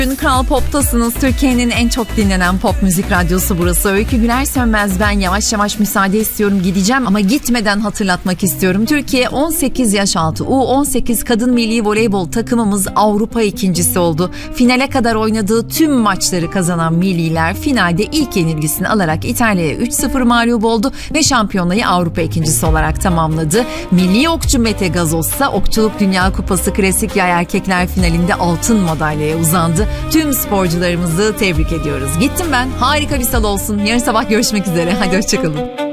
Kral Pop'tasınız. Türkiye'nin en çok dinlenen pop müzik radyosu burası. Öykü Güler Sönmez ben. Yavaş yavaş müsaade istiyorum, gideceğim ama gitmeden hatırlatmak istiyorum. Türkiye 18 yaş altı U18 kadın milli voleybol takımımız Avrupa ikincisi oldu. Finale kadar oynadığı tüm maçları kazanan milliler finalde ilk yenilgisini alarak İtalya'ya 3-0 mağlup oldu ve şampiyonayı Avrupa ikincisi olarak tamamladı. Milli okçu Mete Gazoz ise Okçuluk Dünya Kupası Klasik Yay Erkekler finalinde altın madalyaya uzandı. Tüm sporcularımızı tebrik ediyoruz. Gittim ben. Harika bir salı olsun. Yarın sabah görüşmek üzere. Hadi hoşçakalın.